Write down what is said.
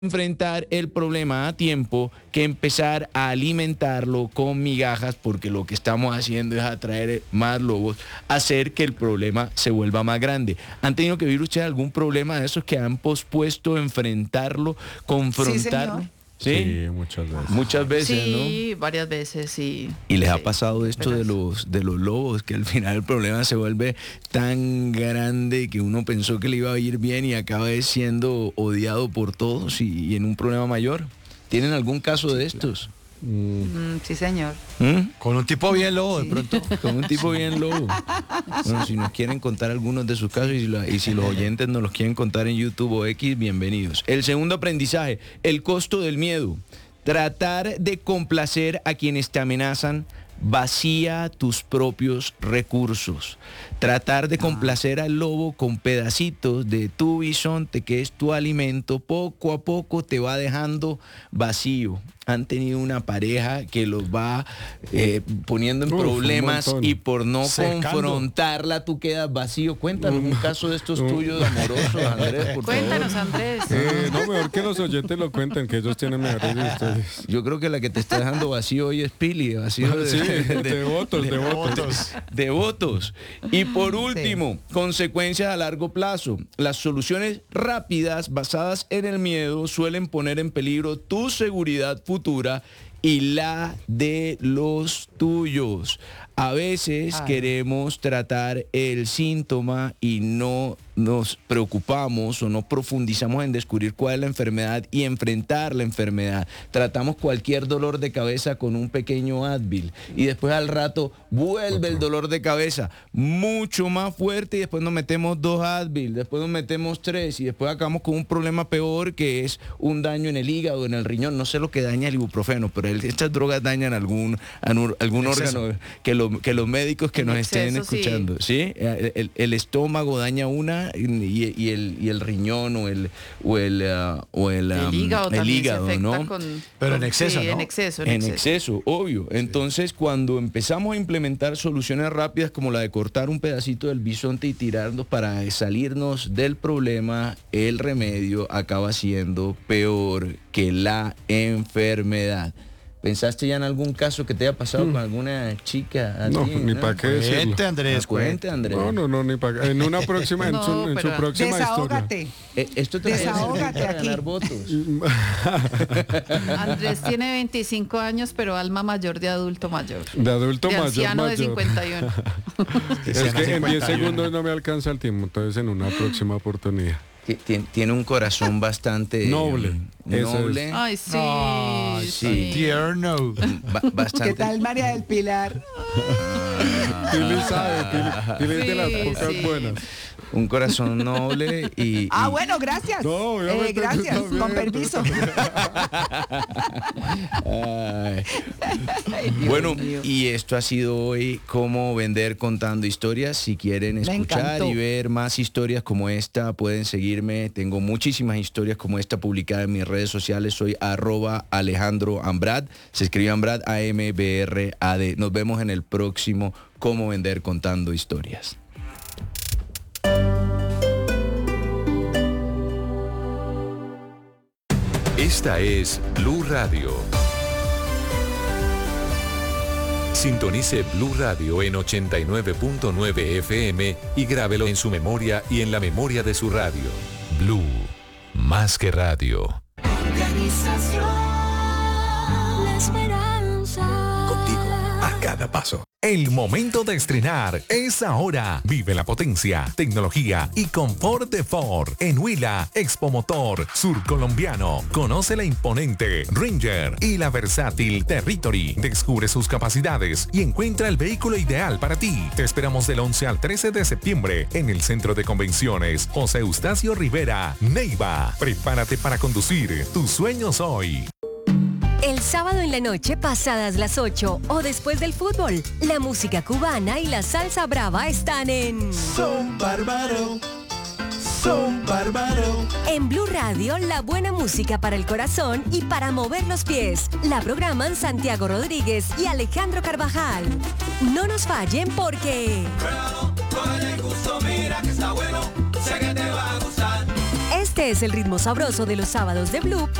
enfrentar el problema a tiempo que empezar a alimentarlo con migajas, porque lo que estamos haciendo es atraer más lobos, hacer que el problema se vuelva más grande. ¿Han tenido que vivir ustedes algún problema de esos que han pospuesto enfrentarlo, confrontarlo? Sí, Sí, muchas veces. Muchas veces, ¿no? Sí, varias veces, sí. ¿Y les Sí, ha pasado esto de los lobos, que al final el problema se vuelve tan grande que uno pensó que le iba a ir bien y acaba siendo odiado por todos y en un problema mayor? ¿Tienen algún caso de estos? Sí, señor. Con un tipo bien lobo, de pronto. Con un tipo bien lobo. Bueno, si nos quieren contar algunos de sus casos y si los oyentes nos los quieren contar en YouTube o X, bienvenidos. El segundo aprendizaje, el costo del miedo. Tratar de complacer a quienes te amenazan vacía tus propios recursos. Tratar de complacer al lobo con pedacitos de tu bisonte, que es tu alimento, poco a poco te va dejando vacío. Han tenido una pareja que los va poniendo en problemas y por no confrontarla tú quedas vacío. Cuéntanos un caso de estos tuyos amorosos, Andrés, por Cuéntanos, favor. Andrés. No, mejor que los oyentes lo cuenten, que ellos tienen mejores historias. Yo creo que la que te está dejando vacío hoy es Pili, vacío de votos. Y por último, consecuencias a largo plazo. Las soluciones rápidas basadas en el miedo suelen poner en peligro tu seguridad futura y la de los tuyos. A veces queremos tratar el síntoma y no nos preocupamos o no profundizamos en descubrir cuál es la enfermedad y enfrentar la enfermedad. Tratamos cualquier dolor de cabeza con un pequeño Advil y después al rato vuelve el dolor de cabeza mucho más fuerte y después nos metemos 2 Advil, después nos metemos 3 y después acabamos con un problema peor que es un daño en el hígado, en el riñón. No sé lo que daña el ibuprofeno, pero estas drogas dañan algún órgano que los médicos que nos estén escuchando, ¿sí? El estómago daña una y el riñón o el hígado, ¿no? Pero en exceso, sí, ¿no? En exceso, obvio. Entonces, cuando empezamos a implementar soluciones rápidas como la de cortar un pedacito del bisonte y tirarnos para salirnos del problema, el remedio acaba siendo peor que la enfermedad. ¿Pensaste ya en algún caso que te haya pasado con alguna chica? No, ni para qué decirlo. Cuente, Andrés. Cuente, Andrés. No, ni para qué. En una próxima, en su próxima Desahógate. historia. Esto te Desahógate para aquí. ganar votos. Andrés tiene 25 años, pero alma mayor de adulto mayor. De adulto de mayor, anciano de 51. Es que en 10 segundos no me alcanza el tiempo, entonces en una próxima oportunidad. Tiene un corazón bastante noble. Noble. Ay, sí, sí. Tierno. Bastante. ¿Qué tal María del Pilar? Pili sabe, Pili es de las pocas buenas. Un corazón noble y... Bueno, gracias. No, obviamente gracias, tú también. con permiso. Bueno, y esto ha sido hoy Cómo Vender Contando Historias. Si quieren escuchar y ver más historias como esta, pueden seguirme. Tengo muchísimas historias como esta publicadas en mis redes sociales. Soy @AlejandroAmbrad. Se escribe Ambrad, AMBRAD. Nos vemos en el próximo Cómo Vender Contando Historias. Esta es Blue Radio. Sintonice Blue Radio en 89.9 FM y grábelo en su memoria y en la memoria de su radio. Blue, más que radio. Organización La Esperanza. Contigo a cada paso. El momento de estrenar es ahora. Vive la potencia, tecnología y confort de Ford en Huila, Expo Motor Surcolombiano. Conoce la imponente Ranger y la versátil Territory. Descubre sus capacidades y encuentra el vehículo ideal para ti. Te esperamos del 11 al 13 de septiembre en el Centro de Convenciones José Eustacio Rivera, Neiva. Prepárate para conducir tus sueños hoy. El sábado en la noche, pasadas las 8 o después del fútbol, la música cubana y la salsa brava están en Son Bárbaro, Son Bárbaro. En Blue Radio, la buena música para el corazón y para mover los pies. La programan Santiago Rodríguez y Alejandro Carvajal. No nos fallen porque... Pruébalo, con el gusto, mira que está bueno, sé que te va a gustar. Este es el ritmo sabroso de los sábados de Blue